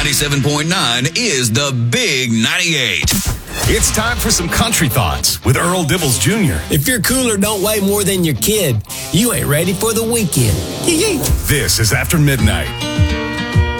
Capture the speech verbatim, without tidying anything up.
ninety-seven point nine is the Big ninety-eight. It's time for some country thoughts with Earl Dibbles Junior If your cooler don't weigh more than your kid, you ain't ready for the weekend. This is After Midnight.